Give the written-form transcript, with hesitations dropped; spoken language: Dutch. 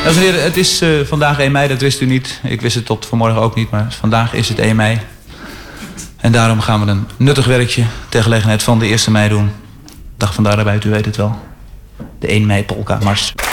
Dames en heren, het is vandaag 1 mei, dat wist u niet. Ik wist het tot vanmorgen ook niet, maar vandaag is het 1 mei. En daarom gaan we een nuttig werkje ter gelegenheid van de 1 mei doen. Dag van de Arbeid, u weet het wel. De 1 mei polka mars.